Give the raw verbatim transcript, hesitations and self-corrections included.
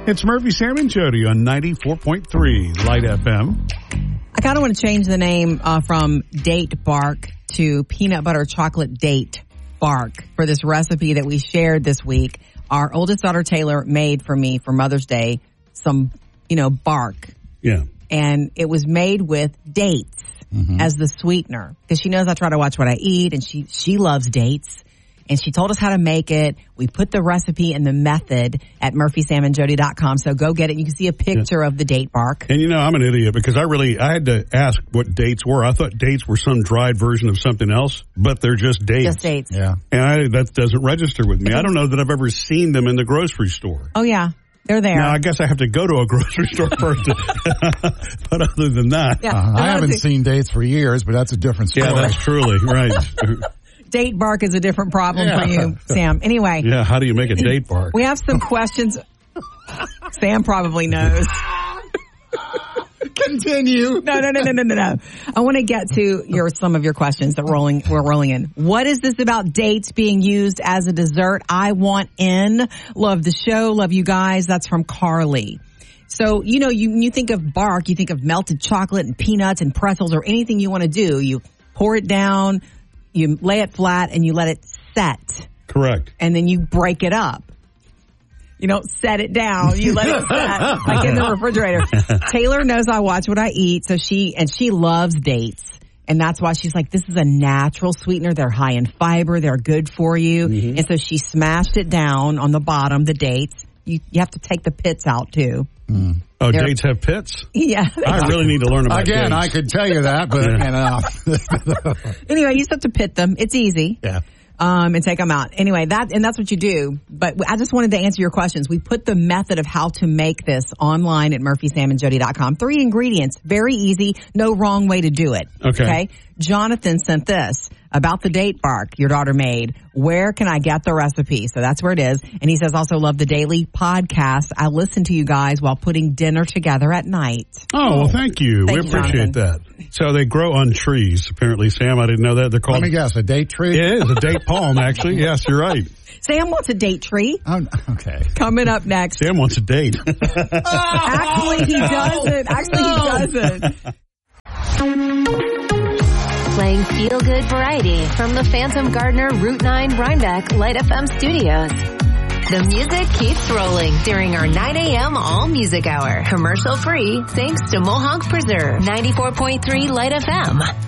It's Murphy, Sam, and Jody on ninety-four point three Light F M. I kind of want to change the name uh, from Date Bark to Peanut Butter Chocolate Date Bark for this recipe that we shared this week. Our oldest daughter, Taylor, made for me for Mother's Day some, you know, bark. Yeah. And it was made with dates mm-hmm. as the sweetener because she knows I try to watch what I eat, and she, she loves dates. And she told us how to make it. We put the recipe and the method at murphy sam and jody dot com. So go get it. You can see a picture yeah. of the date bark. And you know, I'm an idiot because I really, I had to ask what dates were. I thought dates were some dried version of something else, but they're just dates. Just dates. Yeah. And I, that doesn't register with me. I don't know that I've ever seen them in the grocery store. Oh, yeah. They're there. Now, I guess I have to go to a grocery store first. But other than that. Yeah. Uh, I haven't seen dates for years, but that's a different story. Yeah, that's truly right. Date bark is a different problem yeah. for you, Sam. Anyway. Yeah, how do you make a date bark? We have some questions. Sam probably knows. Continue. No, no, no, no, no, no, no. I want to get to your some of your questions that rolling we're rolling in. What is this about dates being used as a dessert? I want in. Love the show. Love you guys. That's from Carly. So, you know, you you think of bark, you think of melted chocolate and peanuts and pretzels or anything you want to do. You pour it down. You lay it flat and you let it set. Correct. And then you break it up. You don't set it down. You let it set like in the refrigerator. Taylor knows I watch what I eat, so she and she loves dates. And that's why she's like, this is a natural sweetener. They're high in fiber. They're good for you. Mm-hmm. And so she smashed it down on the bottom, the dates. You you have to take the pits out too. Mm. Oh, They're, dates have pits? Yeah. I really need to learn about Again, dates. I could tell you that, but yeah. you know. Anyway, you just have to pit them. It's easy. Yeah. Um, and take them out. Anyway, that, and that's what you do. But I just wanted to answer your questions. We put the method of how to make this online at murphy sam and jody dot com. Three ingredients. Very easy. No wrong way to do it. Okay. Okay. Jonathan sent this about the date bark your daughter made. Where can I get the recipe? So that's where it is. And he says, also love the daily podcast. I listen to you guys while putting dinner together at night. Oh, well, thank you. Thank we you, appreciate Jonathan. that. So they grow on trees, apparently, Sam. I didn't know that. They're called. Let me guess, a date tree? It is a date palm, actually. Yes, you're right. Sam wants a date tree. Oh, okay. Coming up next. Sam wants a date. Actually, he doesn't. Actually, he doesn't. Playing feel-good variety from the Phantom Gardener Route nine Rhinebeck Light F M studios. The music keeps rolling during our nine a.m. All Music Hour. Commercial free thanks to Mohawk Preserve. ninety-four point three Light F M.